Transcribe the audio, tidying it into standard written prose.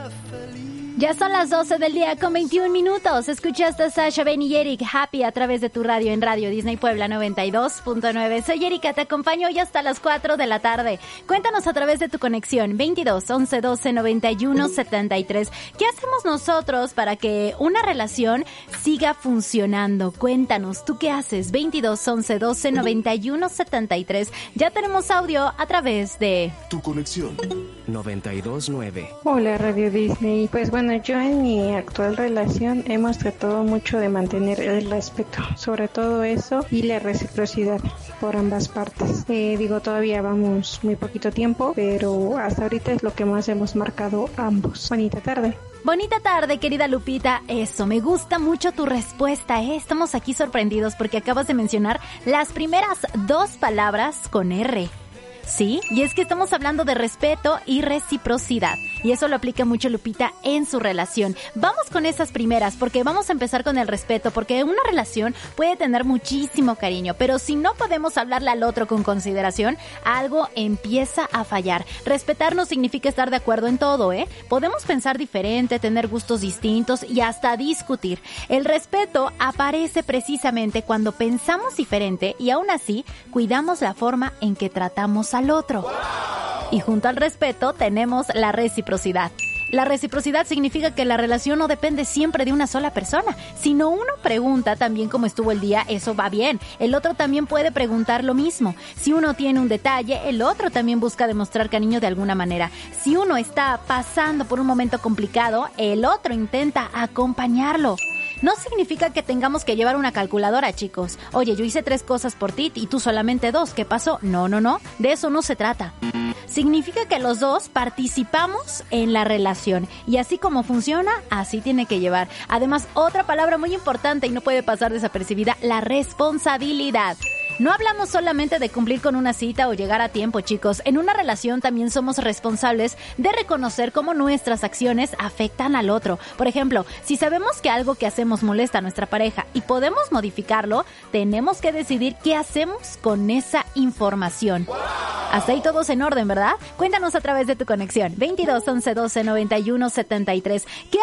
Ya son las 12 del día con 21 minutos. Escuchaste a Sasha, Ben y Eric Happy a través de tu radio en Radio Disney Puebla 92.9. Soy Erika, te acompaño hoy hasta las 4 de la tarde. Cuéntanos a través de tu conexión 22 11 12 91 73. ¿Qué hacemos nosotros para que una relación siga funcionando? Cuéntanos, ¿tú qué haces? 22 11 12 91 73. Ya tenemos audio a través de tu conexión 92.9. Hola Radio Disney. Pues bueno, yo en mi actual relación hemos tratado mucho de mantener el respeto, sobre todo eso, y la reciprocidad por ambas partes. Todavía vamos muy poquito tiempo, pero hasta ahorita es lo que más hemos marcado ambos. Bonita tarde. Bonita tarde, querida Lupita. Eso, me gusta mucho tu respuesta, ¿eh? Estamos aquí sorprendidos porque acabas de mencionar las primeras dos palabras con R. Sí, y es que estamos hablando de respeto y reciprocidad. Y eso lo aplica mucho Lupita en su relación. Vamos con esas primeras, porque vamos a empezar con el respeto, porque una relación puede tener muchísimo cariño, pero si no podemos hablarle al otro con consideración, algo empieza a fallar. Respetar no significa estar de acuerdo en todo, ¿eh? Podemos pensar diferente, tener gustos distintos y hasta discutir. El respeto aparece precisamente cuando pensamos diferente y aún así cuidamos la forma en que tratamos al otro. Y junto al respeto tenemos la reciprocidad. La reciprocidad significa que la relación no depende siempre de una sola persona. Si no uno pregunta también cómo estuvo el día, eso va bien. El otro también puede preguntar lo mismo. Si uno tiene un detalle, el otro también busca demostrar cariño de alguna manera. Si uno está pasando por un momento complicado, el otro intenta acompañarlo. No significa que tengamos que llevar una calculadora, chicos. Oye, yo hice 3 cosas por ti y tú solamente 2. ¿Qué pasó? No. De eso no se trata. Significa que los dos participamos en la relación. Y así como funciona, así tiene que llevar. Además, otra palabra muy importante y no puede pasar desapercibida, la responsabilidad. No hablamos solamente de cumplir con una cita o llegar a tiempo, chicos. En una relación también somos responsables de reconocer cómo nuestras acciones afectan al otro. Por ejemplo, si sabemos que algo que hacemos molesta a nuestra pareja y podemos modificarlo, tenemos que decidir qué hacemos con esa información. Hasta ahí todos en orden, ¿verdad? Cuéntanos a través de tu conexión 22 11 12 91 73. ¿Qué